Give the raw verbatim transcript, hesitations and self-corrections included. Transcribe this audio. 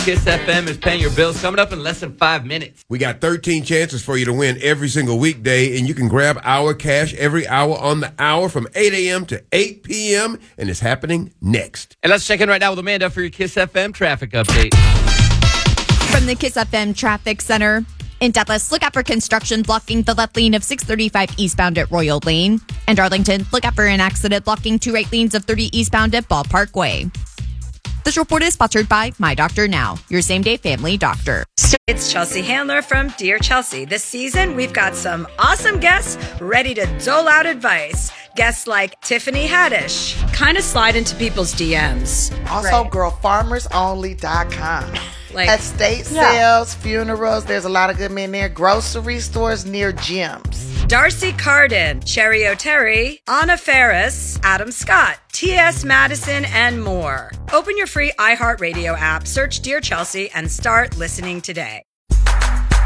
Kiss F M is paying your bills. Coming up in less than five minutes. We got thirteen chances for you to win every single weekday, and you can grab our cash every hour on the hour from eight a.m. to eight p.m., and it's happening next. And let's check in right now with Amanda for your Kiss F M traffic update. From the Kiss F M Traffic Center. In Dallas, look out for construction blocking the left lane of six thirty-five eastbound at Royal Lane. And Arlington, look out for an accident blocking two right lanes of thirty eastbound at Ball Parkway. This report is sponsored by My Doctor Now, your same-day family doctor. It's Chelsea Handler from Dear Chelsea. This season, we've got some awesome guests ready to dole out advice. Guests like Tiffany Haddish, kind of slide into people's D Ms. Also, Right. girl farmers only dot com. Like, Estate yeah. sales, funerals, there's a lot of good men there. Grocery stores near gyms. Darcy Carden, Cherry O'Terry, Anna Ferris, Adam Scott, T S. Madison, and more. Open your free iHeartRadio app, search Dear Chelsea, and start listening today.